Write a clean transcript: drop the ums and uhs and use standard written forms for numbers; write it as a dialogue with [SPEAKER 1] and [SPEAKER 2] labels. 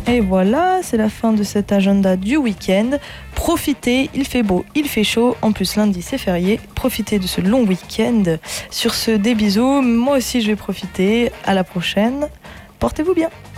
[SPEAKER 1] Et voilà, c'est la fin de cet agenda du week-end. Profitez, il fait beau, il fait chaud. En plus, lundi, c'est férié. Profitez de ce long week-end. Sur ce, des bisous. Moi aussi, je vais profiter. À la prochaine. Portez-vous bien.